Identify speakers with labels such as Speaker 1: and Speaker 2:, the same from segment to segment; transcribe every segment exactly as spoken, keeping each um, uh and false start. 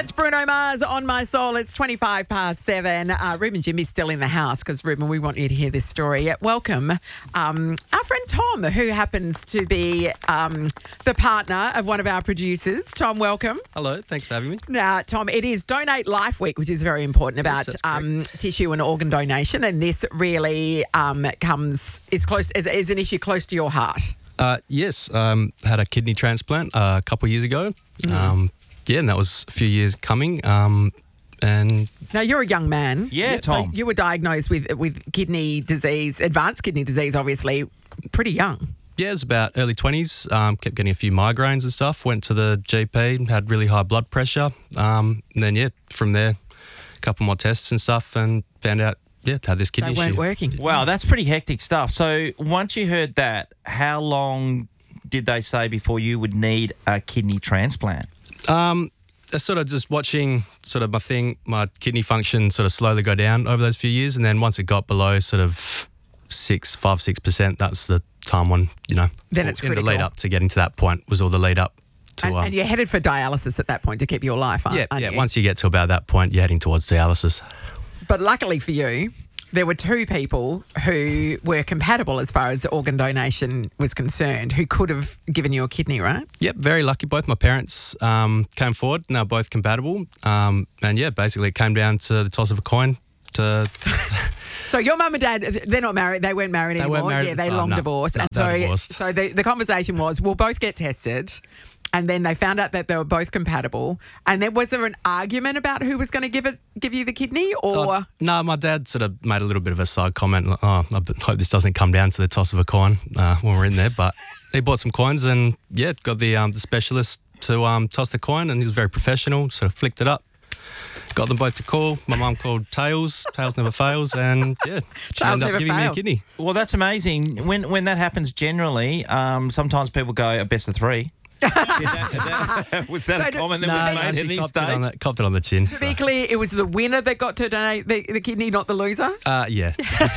Speaker 1: That's Bruno Mars on My Soul. It's twenty-five past seven. Uh, Ruben Jimmy's still in the house because, Ruben, we want you to hear this story. Welcome um, our friend Tom, who happens to be um, the partner of one of our producers. Tom, welcome.
Speaker 2: Hello, thanks for having me.
Speaker 1: Now, Tom, it is Donate Life Week, which is very important about
Speaker 2: Yes,
Speaker 1: um, tissue and organ donation, and this really um, comes is close is, is an issue close to your heart.
Speaker 2: Uh, yes, um, had a kidney transplant uh, a couple of years ago. Mm. Um, yeah, and that was a few years coming. Um, and
Speaker 1: now you're a young man.
Speaker 3: Yeah, Tom.
Speaker 1: So you were diagnosed with with kidney disease, advanced kidney disease, obviously, pretty young.
Speaker 2: Yeah, it was about early twenties. Um, kept getting a few migraines and stuff. Went to the G P, had really high blood pressure. Um, and then, yeah, from there, a couple more tests and stuff, and found out, yeah, had this kidney
Speaker 1: They weren't
Speaker 2: issue.
Speaker 1: working.
Speaker 3: Wow, that's pretty hectic stuff. So once you heard that, how long did they say before you would need a kidney transplant?
Speaker 2: Um, sort of just watching sort of my thing, my kidney function sort of slowly go down over those few years. And then once it got below sort of six, five, six percent, that's the time when, you know,
Speaker 1: Then it's
Speaker 2: in
Speaker 1: critical.
Speaker 2: the lead up to getting to that point was all the lead up to.
Speaker 1: And,
Speaker 2: um,
Speaker 1: and you're headed for dialysis at that point to keep your life, aren't,
Speaker 2: yeah,
Speaker 1: aren't
Speaker 2: yeah.
Speaker 1: you?
Speaker 2: Once you get to about that point, you're heading towards dialysis.
Speaker 1: But luckily for you, there were two people who were compatible as far as organ donation was concerned who could have given you a kidney, right?
Speaker 2: Yep, very lucky. Both my parents um, came forward and they're both compatible. Um, and yeah, basically it came down to the toss of a coin to...
Speaker 1: So your mum and dad, they're not married. They weren't married
Speaker 2: They
Speaker 1: anymore.
Speaker 2: weren't married.
Speaker 1: Yeah, they
Speaker 2: Oh,
Speaker 1: long
Speaker 2: no.
Speaker 1: divorced.
Speaker 2: No,
Speaker 1: and
Speaker 2: they're
Speaker 1: so,
Speaker 2: divorced.
Speaker 1: so the, the conversation was, we'll both get tested. And then they found out that they were both compatible. And then was there an argument about who was going to give it, give you the kidney, or?
Speaker 2: Oh, no, my dad sort of made a little bit of a side comment. Like, oh, I hope this doesn't come down to the toss of a coin uh, when we're in there. But he bought some coins and, yeah, got the um, the specialist to um, toss the coin, and he was very professional, sort of flicked it up. Got them both to call. My mum called Tails. Tails never fails. And, yeah, she
Speaker 1: Tails
Speaker 2: ended up
Speaker 1: never
Speaker 2: giving me a
Speaker 1: fails.
Speaker 2: kidney.
Speaker 3: Well, that's amazing. When when that happens generally, um, sometimes people go a best of three. Did that, that, was that
Speaker 1: So
Speaker 3: a
Speaker 1: do-
Speaker 3: comment that
Speaker 2: No,
Speaker 3: was
Speaker 2: no,
Speaker 3: made at
Speaker 2: she
Speaker 3: any
Speaker 2: copped it, on
Speaker 3: stage?
Speaker 2: the, copped it on the chin.
Speaker 1: to be clear, it was the winner that got to donate the, the kidney, not the loser?
Speaker 2: Uh, yeah.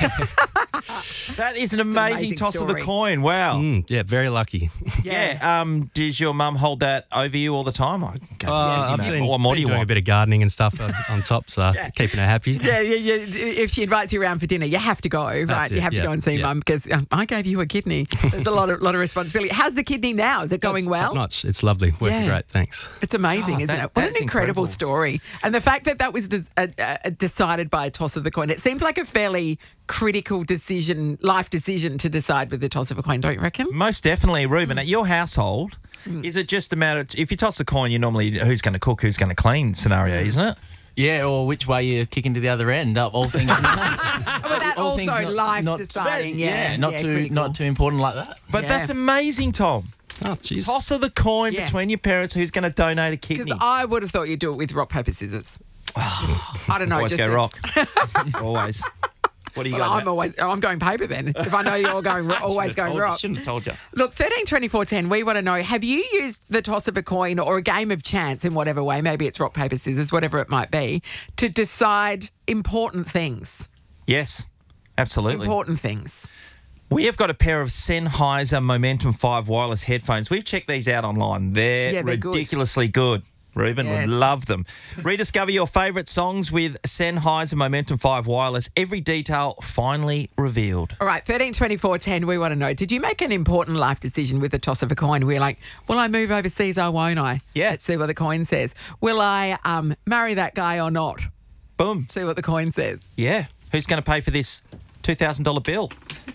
Speaker 3: That is an amazing,
Speaker 1: amazing
Speaker 3: toss of
Speaker 1: story.
Speaker 3: the coin. Wow.
Speaker 2: Mm, yeah, very lucky.
Speaker 3: Yeah. Um, does your mum hold that over you all the time? I go,
Speaker 2: Uh,
Speaker 3: yeah,
Speaker 2: I've
Speaker 3: you know,
Speaker 2: been,
Speaker 3: what more do
Speaker 2: been
Speaker 3: you
Speaker 2: doing
Speaker 3: want?
Speaker 2: a bit of gardening and stuff on, on top, so
Speaker 1: Yeah.
Speaker 2: keeping her happy.
Speaker 1: Yeah, yeah, yeah. If she invites you around for dinner, you have to go, right?
Speaker 2: That's
Speaker 1: You
Speaker 2: it,
Speaker 1: have to
Speaker 2: yeah,
Speaker 1: go and see
Speaker 2: yeah.
Speaker 1: mum because um, I gave you a kidney. There's a lot of lot of responsibility. How's the kidney now? Is it going
Speaker 2: It's
Speaker 1: well?
Speaker 2: top notch. It's lovely. Working
Speaker 1: Yeah.
Speaker 2: great. Thanks.
Speaker 1: It's amazing,
Speaker 3: Oh,
Speaker 1: isn't
Speaker 3: that-
Speaker 1: it? What an
Speaker 3: that's
Speaker 1: incredible,
Speaker 3: incredible.
Speaker 1: story. And the fact that that was des- uh, uh, decided by a toss of the coin. It seems like a fairly critical decision, life decision to decide with the toss of a coin, don't you reckon?
Speaker 3: Most definitely,
Speaker 1: Mm.
Speaker 3: Ruben. At your household, is it just a matter of, if you toss the coin, you normally who's going to cook, who's going to clean scenario,
Speaker 1: Mm.
Speaker 3: isn't it?
Speaker 4: Yeah, or which way you're kicking to the other end. Up all things.
Speaker 1: But that
Speaker 4: all
Speaker 1: also
Speaker 4: things not-
Speaker 1: life
Speaker 4: not-
Speaker 1: deciding.
Speaker 4: yeah,
Speaker 1: Yeah,
Speaker 4: not
Speaker 1: yeah,
Speaker 4: too
Speaker 1: critical.
Speaker 4: not too important like that.
Speaker 3: But
Speaker 1: Yeah.
Speaker 3: that's amazing, Tom.
Speaker 2: Oh, jeez.
Speaker 3: Toss of the coin
Speaker 1: Yeah.
Speaker 3: between your parents, who's going to donate a kidney.
Speaker 1: Because I would have thought you'd do it with rock, paper, scissors. I don't know.
Speaker 3: Always
Speaker 1: just
Speaker 3: go
Speaker 1: it's-
Speaker 3: rock. Always. What do you
Speaker 1: Well,
Speaker 3: got?
Speaker 1: I'm always I'm going paper then. If I know you're going ro- always going rock.
Speaker 3: Shouldn't have told you.
Speaker 1: Look, thirteen twenty-four ten, we want to know, have you used the toss of a coin or a game of chance in whatever way, maybe it's rock, paper, scissors, whatever it might be, to decide important things?
Speaker 3: Yes, absolutely.
Speaker 1: Important things.
Speaker 3: We have got a pair of Sennheiser Momentum five wireless headphones. We've checked these out online. They're,
Speaker 1: Yeah, they're good.
Speaker 3: ridiculously good. Ruben
Speaker 1: Yes.
Speaker 3: would love them. Rediscover your favourite songs with Sennheiser Momentum five wireless. Every detail finally revealed.
Speaker 1: All right, thirteen twenty-four ten, we want to know, did you make an important life decision with the toss of a coin? We're like, will I move overseas or won't I?
Speaker 3: Yeah.
Speaker 1: Let's see what the coin says. Will I um, marry that guy or not?
Speaker 3: Boom.
Speaker 1: See what the coin says.
Speaker 3: Yeah. Who's going to pay for this two thousand dollars bill?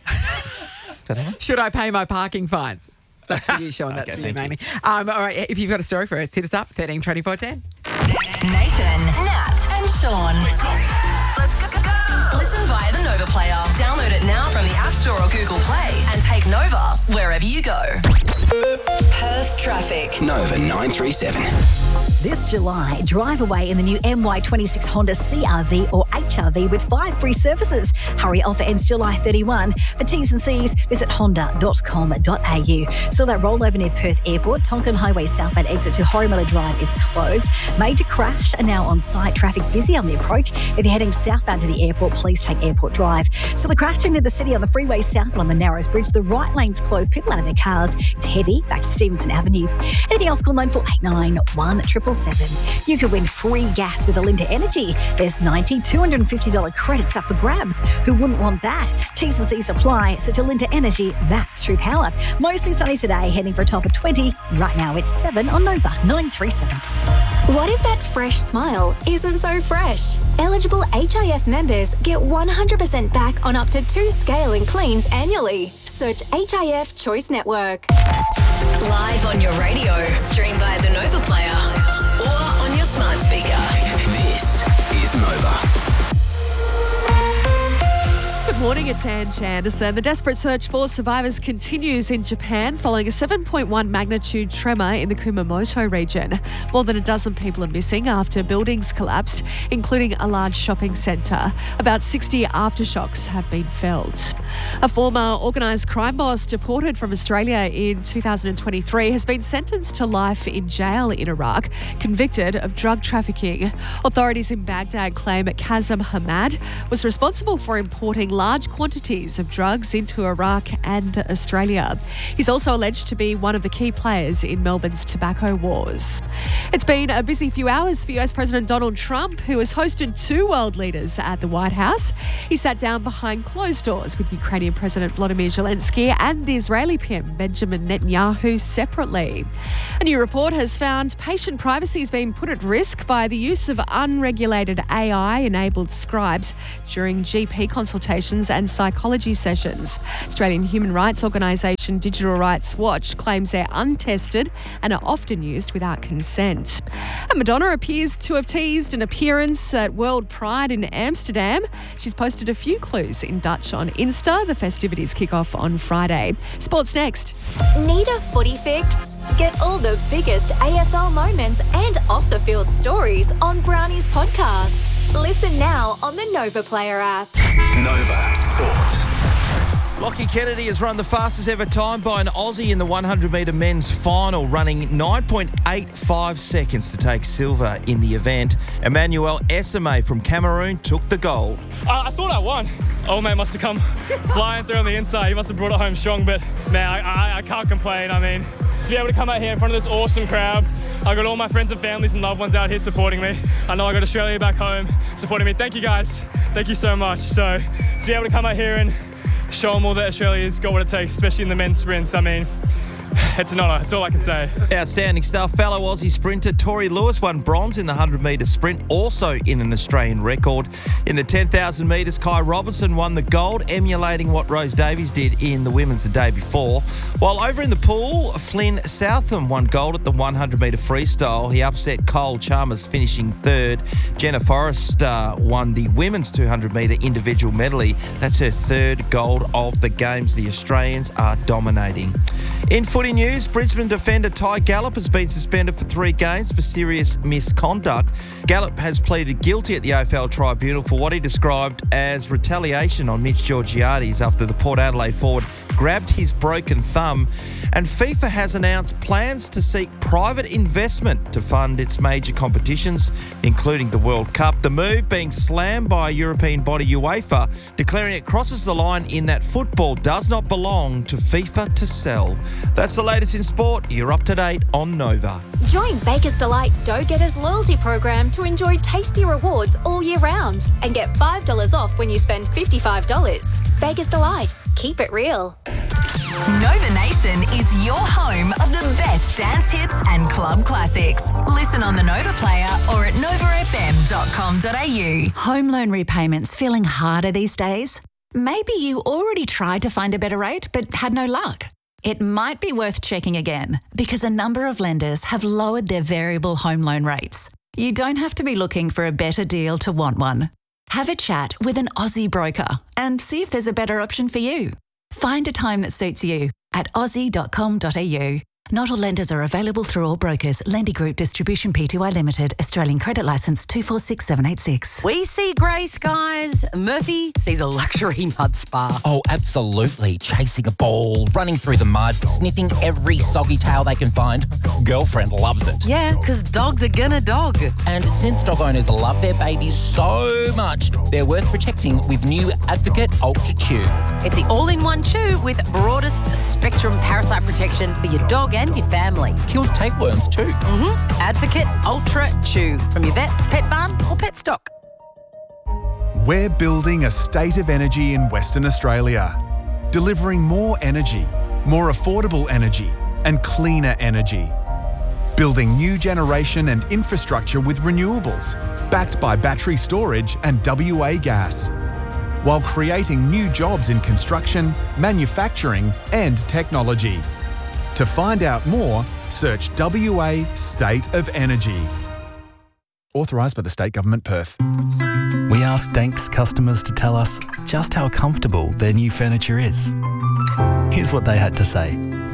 Speaker 3: Is that how much?
Speaker 1: Should I pay my parking fines? That's for you, Sean. That's
Speaker 3: Okay,
Speaker 1: for you,
Speaker 3: thank
Speaker 1: mainly. Um, all right, if you've got a story for us, hit us up, thirteen twenty-four ten.
Speaker 5: Nathan, Nat, and Sean. Let's go, go, go. Listen via the Nova Player. Download it now from the App Store or Google Play and take Nova wherever you go. Perth traffic.
Speaker 6: Nova nine three seven.
Speaker 7: This July, drive away in the new M Y twenty-six Honda C R V or H
Speaker 6: H R V with five free services. Hurry, offer ends July thirty-first. For T's and C's, visit honda dot com dot a u. So that rollover near Perth Airport, Tonkin Highway southbound exit to Horrimiller Drive is closed. Major crash are now on site. Traffic's busy on the approach. If you're heading southbound to the airport, please take Airport Drive. So the crash into the city on the freeway southbound on the Narrows Bridge, the right lane's closed. People out of their cars. It's heavy. Back to Stevenson Avenue. Anything else, call nine four eight nine, one seven seven seven. You could win free gas with Alinta Energy. There's ninety dollars, two hundred fifty dollars credits up for grabs. Who wouldn't want that? T's and C's apply. So to Alinta Energy, that's true power. Mostly sunny today, heading for a top of twenty. Right now it's seven on Nova nine three seven.
Speaker 7: What if that fresh smile isn't so fresh? Eligible H I F members get one hundred percent back on up to two scale and cleans annually. Search H I F Choice Network.
Speaker 5: Live on your radio, stream via the Nova Player, or on your smart speaker.
Speaker 8: This is Nova.
Speaker 9: Good morning, it's Anne Anderson. The desperate search for survivors continues in Japan following a seven point one magnitude tremor in the Kumamoto region. More than a dozen people are missing after buildings collapsed, including a large shopping centre. About sixty aftershocks have been felt. A former organised crime boss deported from Australia in two thousand twenty-three has been sentenced to life in jail in Iraq, convicted of drug trafficking. Authorities in Baghdad claim Kazem Hamad was responsible for importing large quantities of drugs into Iraq and Australia. He's also alleged to be one of the key players in Melbourne's tobacco wars. It's been a busy few hours for U S President Donald Trump, who has hosted two world leaders at the White House. He sat down behind closed doors with Ukrainian President Volodymyr Zelensky and the Israeli P M Benjamin Netanyahu separately. A new report has found patient privacy has been put at risk by the use of unregulated A I-enabled scribes during G P consultations and psychology sessions. Australian human rights organisation Digital Rights Watch claims they're untested and are often used without consent. And Madonna appears to have teased an appearance at World Pride in Amsterdam. She's posted a few clues in Dutch on Insta. The festivities kick off on Friday. Sports next.
Speaker 7: Need a footy fix? Get all the biggest A F L moments and off-the-field stories on Brownie's podcast. Listen now on the Nova Player app.
Speaker 8: Nova Sport.
Speaker 3: Lockie Kennedy has run the fastest ever time by an Aussie in the one hundred metre men's final, running nine point eight five seconds to take silver in the event. Emmanuel Esame from Cameroon took the gold.
Speaker 10: Uh, I thought I won. Old mate must have come flying through on the inside. He must have brought it home strong, but man, I, I, I can't complain. I mean, to be able to come out here in front of this awesome crowd, I got all my friends and families and loved ones out here supporting me. I know I got Australia back home supporting me. Thank you guys. Thank you so much. So to be able to come out here and show them all that Australia's got what it takes, especially in the men's sprints, I mean, it's an honour. That's all I can say.
Speaker 3: Outstanding stuff. Fellow Aussie sprinter Tori Lewis won bronze in the one hundred metre sprint, also in an Australian record. In the ten thousand metres, Kai Robinson won the gold, emulating what Rose Davies did in the women's the day before. While over in the pool, Flynn Southam won gold at the one hundred metre freestyle. He upset Cole Chalmers, finishing third. Jenna Forrest uh, won the women's two hundred metre individual medley. That's her third gold of the Games. The Australians are dominating. In footy news, Brisbane defender Ty Gallop has been suspended for three games for serious misconduct. Gallop has pleaded guilty at the A F L tribunal for what he described as retaliation on Mitch Georgiades after the Port Adelaide forward grabbed his broken thumb. And FIFA has announced plans to seek private investment to fund its major competitions, including the World Cup. The move being slammed by European body UEFA, declaring it crosses the line in that football does not belong to FIFA to sell. That's the latest in sport. You're up to date on Nova.
Speaker 7: Join Baker's Delight Dough Getters loyalty program to enjoy tasty rewards all year round and get five dollars off when you spend fifty-five dollars. Baker's Delight. Keep it real.
Speaker 5: Nova Nation is your home of the best dance hits and club classics. Listen on the Nova Player or at nova f m dot com dot a u.
Speaker 11: Home loan repayments feeling harder these days? Maybe you already tried to find a better rate but had no luck. It might be worth checking again because a number of lenders have lowered their variable home loan rates. You don't have to be looking for a better deal to want one. Have a chat with an Aussie broker and see if there's a better option for you. Find a time that suits you at aussie dot com dot a u. Not all lenders are available through all brokers. Lendy Group Distribution Pty Limited, Australian Credit Licence two four six seven eight six.
Speaker 12: We see grey skies. Murphy sees a luxury mud spa.
Speaker 13: Oh, absolutely. Chasing a ball, running through the mud, sniffing every soggy tail they can find. Girlfriend loves it.
Speaker 12: Yeah, because dogs are gonna dog.
Speaker 13: And since dog owners love their babies so much, they're worth protecting with new Advocate Ultra Chew.
Speaker 12: It's the all-in-one chew with broadest spectrum parasite protection for your dog and your family.
Speaker 13: Kills tapeworms too.
Speaker 12: Mm-hmm. Advocate Ultra Chew from your vet, pet barn or pet stock.
Speaker 14: We're building a state of energy in Western Australia, delivering more energy, more affordable energy and cleaner energy. Building new generation and infrastructure with renewables, backed by battery storage and W A gas, while creating new jobs in construction, manufacturing and technology. To find out more, search W A State of Energy. Authorised by the State Government, Perth.
Speaker 15: We asked Danks customers to tell us just how comfortable their new furniture is. Here's what they had to say.